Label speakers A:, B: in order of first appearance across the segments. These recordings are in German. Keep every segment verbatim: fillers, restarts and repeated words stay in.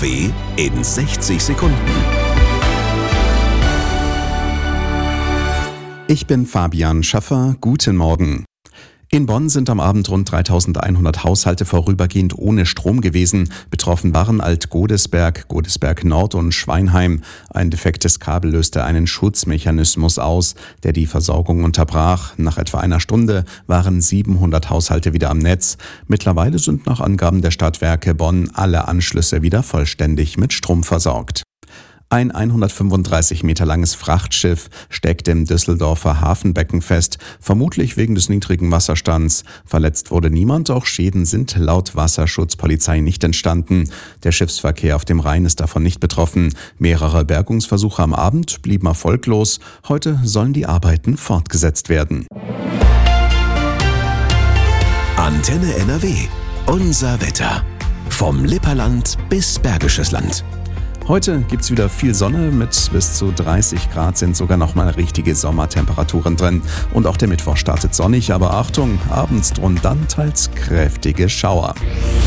A: W in sechzig Sekunden.
B: Ich bin Fabian Schaffer. Guten Morgen. In Bonn sind am Abend rund dreitausendeinhundert Haushalte vorübergehend ohne Strom gewesen. Betroffen waren Alt-Godesberg, Godesberg Nord und Schweinheim. Ein defektes Kabel löste einen Schutzmechanismus aus, der die Versorgung unterbrach. Nach etwa einer Stunde waren siebenhundert Haushalte wieder am Netz. Mittlerweile sind nach Angaben der Stadtwerke Bonn alle Anschlüsse wieder vollständig mit Strom versorgt. Ein hundertfünfunddreißig Meter langes Frachtschiff steckt im Düsseldorfer Hafenbecken fest, vermutlich wegen des niedrigen Wasserstands. Verletzt wurde niemand, auch Schäden sind laut Wasserschutzpolizei nicht entstanden. Der Schiffsverkehr auf dem Rhein ist davon nicht betroffen. Mehrere Bergungsversuche am Abend blieben erfolglos. Heute sollen die Arbeiten fortgesetzt werden.
A: Antenne N R W. Unser Wetter. Vom Lipperland bis Bergisches Land.
B: Heute gibt's wieder viel Sonne, mit bis zu dreißig Grad sind sogar nochmal richtige Sommertemperaturen drin. Und auch der Mittwoch startet sonnig, aber Achtung, abends drohen dann teils kräftige Schauer.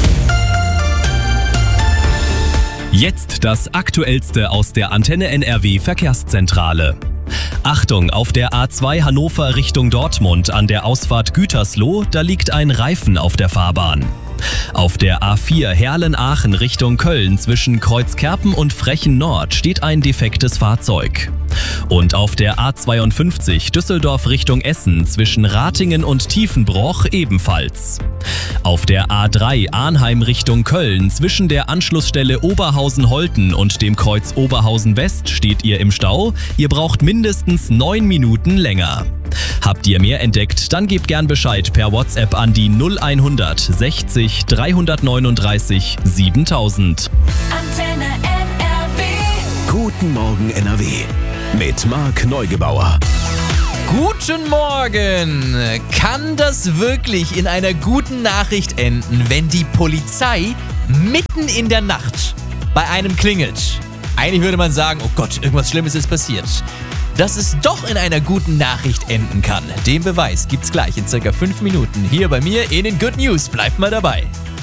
C: Jetzt das Aktuellste aus der Antenne N R W Verkehrszentrale. Achtung, auf der A zwei Hannover Richtung Dortmund an der Ausfahrt Gütersloh, da liegt ein Reifen auf der Fahrbahn. Auf der A vier Herlen-Aachen Richtung Köln zwischen Kreuzkerpen und Frechen Nord steht ein defektes Fahrzeug. Und auf der A zweiundfünfzig Düsseldorf Richtung Essen zwischen Ratingen und Tiefenbroch ebenfalls. Auf der A drei Arnheim Richtung Köln zwischen der Anschlussstelle Oberhausen-Holten und dem Kreuz Oberhausen-West steht ihr im Stau. Ihr braucht mindestens neun Minuten länger. Habt ihr mehr entdeckt, dann gebt gern Bescheid per WhatsApp an die null hundert sechzig dreihundertneununddreißig siebentausend.
D: Antenne N R W.
A: Guten Morgen N R W mit Marc Neugebauer.
E: Guten Morgen! Kann das wirklich in einer guten Nachricht enden, wenn die Polizei mitten in der Nacht bei einem klingelt? Eigentlich würde man sagen, oh Gott, irgendwas Schlimmes ist passiert. Dass es doch in einer guten Nachricht enden kann, den Beweis gibt's gleich in circa fünf Minuten hier bei mir in den Good News. Bleibt mal dabei.